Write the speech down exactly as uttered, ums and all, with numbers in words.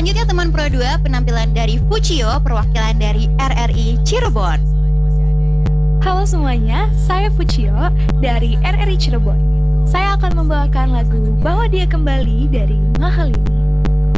Selanjutnya teman Pro dua, penampilan dari Fucio, perwakilan dari R R I Cirebon. Halo semuanya, saya Fucio dari R R I Cirebon. Saya akan membawakan lagu Bawa Dia Kembali dari Mahalini.